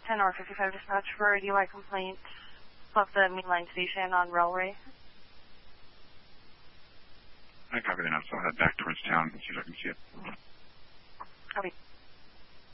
10 or 55 dispatch for a DUI complaint off the mainline station on Railway. I copy that now, so I'll head back towards town and see if I can see it. Copy.